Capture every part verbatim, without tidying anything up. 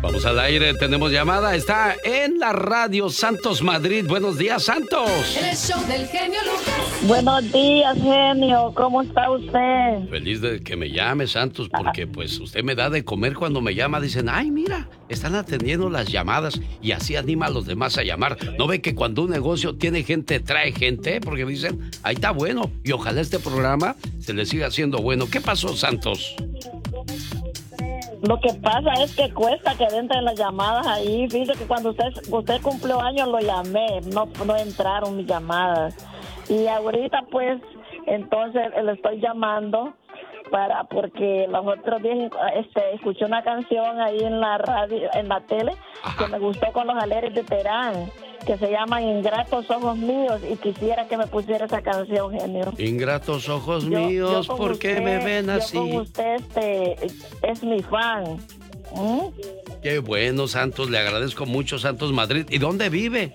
Vamos al aire, tenemos llamada, está en la radio Santos Madrid. Buenos días, Santos. En el show del genio Lucas. Buenos días, genio, ¿cómo está usted? Feliz de que me llame, Santos, porque pues usted me da de comer cuando me llama. Dicen, ay, mira, están atendiendo las llamadas y así anima a los demás a llamar. ¿No ve que cuando un negocio tiene gente, trae gente? Porque dicen, ahí está bueno, y ojalá este programa se le siga haciendo bueno. ¿Qué pasó, Santos? Lo que pasa es que cuesta que entren las llamadas ahí. Fíjese que cuando usted, usted cumplió años lo llamé, no, no entraron mis llamadas. Y ahorita pues, entonces le estoy llamando para porque los otros días este, escuché una canción ahí en la radio, en la tele, Ajá. que me gustó con los Alegres de Terán, que se llama Ingratos Ojos Míos, y quisiera que me pusiera esa canción, genio. Ingratos ojos yo, míos, yo ¿por qué me ven así? Yo con usted este, es mi fan. ¿Mm? Qué bueno, Santos, le agradezco mucho, Santos Madrid. ¿Y dónde vive?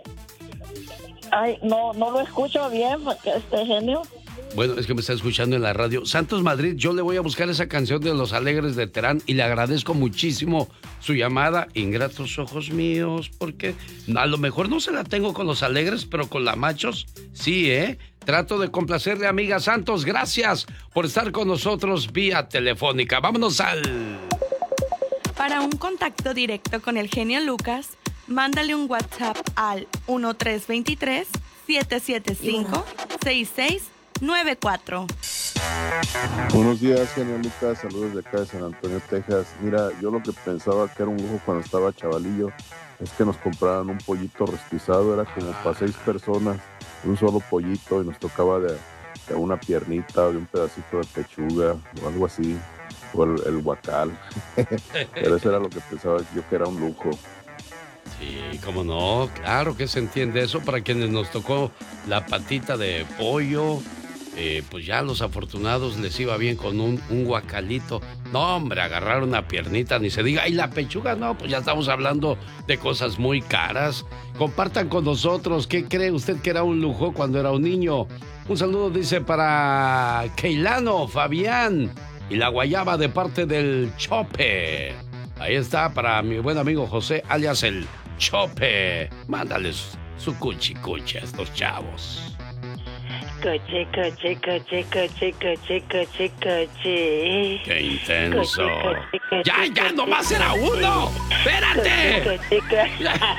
Ay, no, no lo escucho bien, este genio. Bueno, es que me está escuchando en la radio. Santos Madrid, yo le voy a buscar esa canción de Los Alegres de Terán y le agradezco muchísimo su llamada. Ingratos ojos míos, porque a lo mejor no se la tengo con Los Alegres, pero con la Machos, sí, ¿eh? Trato de complacerle, amiga Santos. Gracias por estar con nosotros vía telefónica. Vámonos al... Para un contacto directo con el genio Lucas, mándale un WhatsApp al uno tres dos tres, siete siete cinco, seis seis nueve cuatro. Buenos días, genio Lucas, saludos de acá de San Antonio, Texas. Mira, yo lo que pensaba que era un lujo cuando estaba chavalillo es que nos compraran un pollito rostizado, era como para seis personas, un solo pollito, y nos tocaba de, de una piernita o de un pedacito de pechuga o algo así, o el, el guacal. Pero eso era lo que pensaba yo que era un lujo. Sí, cómo no, claro que se entiende eso. Para quienes nos tocó la patita de pollo, eh, pues ya a los afortunados les iba bien con un, un guacalito. No, hombre, agarrar una piernita, ni se diga. Y la pechuga, no, pues ya estamos hablando de cosas muy caras. Compartan con nosotros, ¿qué cree usted que era un lujo cuando era un niño? Un saludo, dice, para Keilano, Fabián y la guayaba de parte del Chope. Ahí está, para mi buen amigo José, alias el Chope. Mándales su cuchi cuchi a estos chavos. Coche, coche, coche, coche, coche, coche, coche. ¡Qué intenso! Coche, coche, coche, ¡ya, ya, coche, nomás era uno! ¡Espérate! Coche, coche,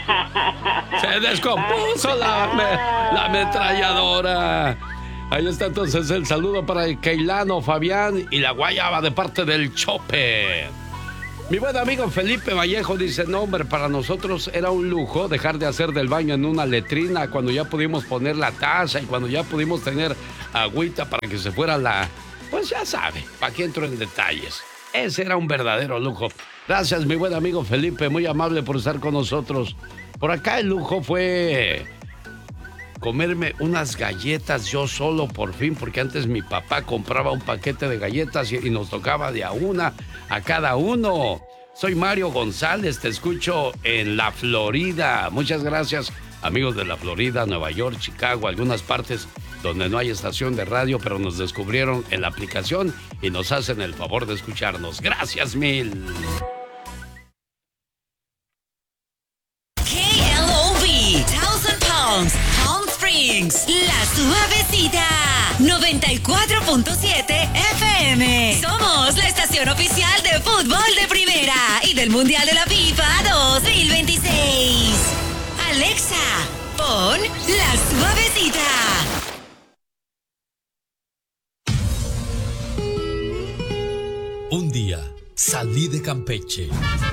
coche. Se descompuso la, me, la ametralladora. Ahí está entonces el saludo para el Keilano, Fabián y la guayaba de parte del Chope. Mi buen amigo Felipe Vallejo dice, no, hombre, para nosotros era un lujo dejar de hacer del baño en una letrina cuando ya pudimos poner la taza y cuando ya pudimos tener agüita para que se fuera la... Pues ya sabe, ¿para qué entro en detalles? Ese era un verdadero lujo. Gracias, mi buen amigo Felipe, muy amable por estar con nosotros. Por acá el lujo fue comerme unas galletas yo solo por fin, porque antes mi papá compraba un paquete de galletas y, y nos tocaba de a una a cada uno. Soy Mario González, te escucho en la Florida. Muchas gracias, amigos de la Florida, Nueva York, Chicago, algunas partes donde no hay estación de radio, pero nos descubrieron en la aplicación y nos hacen el favor de escucharnos. Gracias mil. K L O V, Thousand Palms, Palm Springs, La Suavecita, noventa y cuatro punto siete F M. Somos la estación oficial de fútbol de primera y del Mundial de la FIFA dos mil veintiséis. Alexa, pon La Suavecita. Un día salí de Campeche,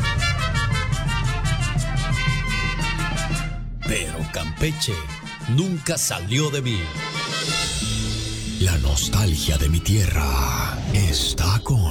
pero Campeche nunca salió de mí. La nostalgia de mi tierra está con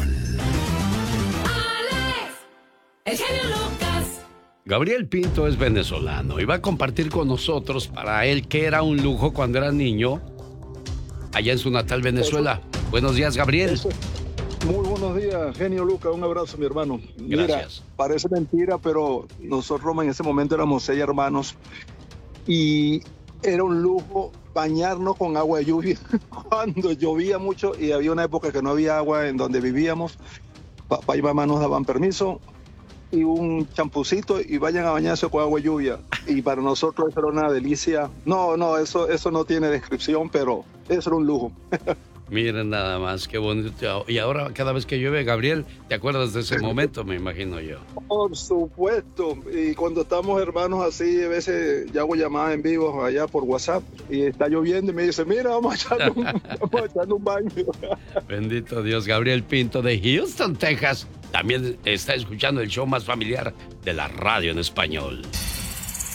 Alex, el genio Lucas. Gabriel Pinto es venezolano y va a compartir con nosotros para él que era un lujo cuando era niño allá en su natal Venezuela. Buenos días, Gabriel. Eso. Muy buenos días, genio Lucas, un abrazo, mi hermano. Gracias. Mira, parece mentira, pero nosotros en ese momento éramos seis hermanos y era un lujo bañarnos con agua de lluvia cuando llovía mucho y había una época que no había agua en donde vivíamos. Papá y mamá nos daban permiso y un champucito y vayan a bañarse con agua lluvia. Y para nosotros eso era una delicia. No, no, eso, eso no tiene descripción, pero eso era un lujo. Miren nada más, qué bonito. Y ahora cada vez que llueve, Gabriel, ¿te acuerdas de ese momento? Me imagino yo. Por supuesto. Y cuando estamos hermanos así, a veces yo hago llamadas en vivo allá por WhatsApp y está lloviendo y me dice, mira, vamos a echarle un, vamos a echarle un baño. Bendito Dios. Gabriel Pinto de Houston, Texas, también está escuchando el show más familiar de la radio en español.